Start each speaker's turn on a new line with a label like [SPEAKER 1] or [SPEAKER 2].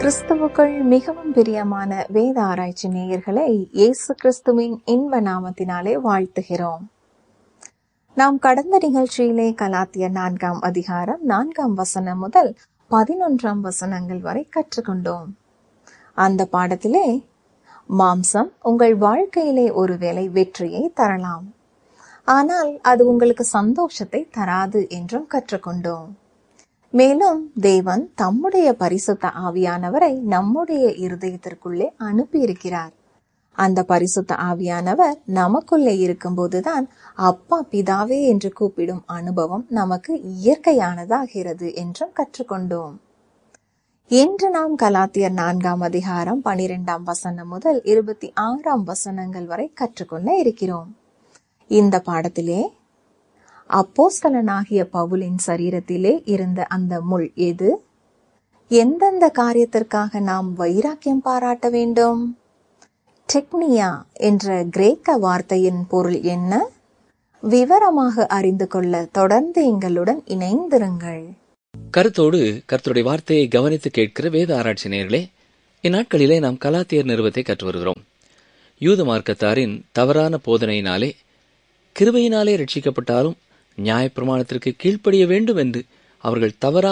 [SPEAKER 1] கிறிஸ்துவுக்குள் மிகவும் பிரியமான வேத ஆராய்ச்சி நேயர்களை இயேசு கிறிஸ்துவின் இன்ப நாமத்தினாலே வாழ்த்துகிறோம். நாம் கடந்த நிகழ்ச்சியிலே கலாத்தியர் 4ஆம் அதிகாரம் 4ஆம் வசனம் முதல் 11ஆம் வசனங்கள் வரை கற்றுக்கொண்டோம். அந்த பாடத்திலே மாம்சம் உங்கள் வாழ்க்கையிலே ஒருவேளை வெற்றியை தரலாம், ஆனால் அது உங்களுக்கு சந்தோஷத்தை தராது என்றும் கற்றுக்கொண்டோம். மேலும் தேவன் தம்முடைய பரிசுத்த ஆவியானவரை நம்முடைய இருதயத்திற்குள்ளே அனுப்பியிருக்கிறார். அந்த பரிசுத்த ஆவியானவர் நமக்குள்ளே இருக்கும்போதுதான் அப்பா பிதாவே என்று கூப்பிடும் அனுபவம் நமக்கு இயற்கையானதாகிறது என்றும் கற்றுக்கொண்டோம். இன்று நாம் கலாத்தியர் 4ஆம் அதிகாரம் 12ஆம் வசனம் முதல் 26ஆம் வசனங்கள் வரை கற்றுக்கொள்ள இருக்கிறோம். இந்த பாடத்திலே அப்போஸ்தலனாகிய பவுலின் சரீரத்திலே இருந்த அந்த முள் எது? எந்தெந்த காரியத்திற்காக நாம் வைராக்கியம் பாராட்ட வேண்டும்? டெக்னியா என்ற கிரேக்க வார்த்தையின் பொருள் என்ன? விவரமாக அறிந்து கொள்ள தொடர்ந்து எங்களுடன் இணைந்திருங்கள்.
[SPEAKER 2] கருத்தோடு கர்த்தருடைய வார்த்தையை கவனித்து கேட்கிற வேத ஆராய்ச்சி நேயர்களே, இந்நாட்களிலே நாம் கலாத்தியர் நிறுவத்தை கற்று வருகிறோம். யூத மார்க்கத்தாரின் தவறான போதனையினாலே கிருபையினாலே ரட்சிக்கப்பட்டாலும் நியாயப்பிரமாணத்திற்கு கீழ்ப்படிய வேண்டும் என்று அவர்கள் தவறான